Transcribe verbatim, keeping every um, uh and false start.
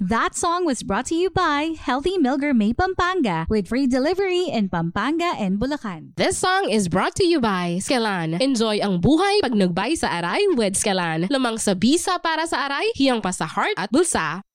That song was brought to you by Healthy Meal Gourmet Pampanga with free delivery in Pampanga and Bulacan. This song is brought to you by Skelan. Enjoy ang buhay pag nagbay sa aray with Skelan. Lamang sa bisa para sa aray, hiyang pa sa heart at bulsa.